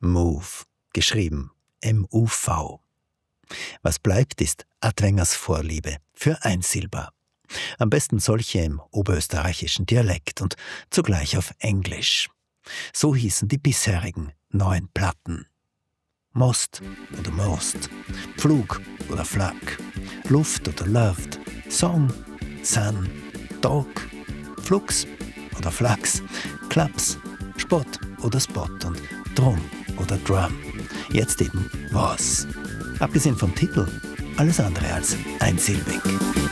Move, geschrieben M-U-V. Was bleibt, ist Adwängers Vorliebe für Einsilber. Am besten solche im oberösterreichischen Dialekt und zugleich auf Englisch. So hießen die bisherigen 9 Platten. Most oder Most, Pflug oder Flak, Luft oder Loved, Song, Sun, Dog, Flux oder Flachs, Klaps, Spott oder Spot und Drum oder Drum. Jetzt eben Was. Abgesehen vom Titel, alles andere als einsilbig.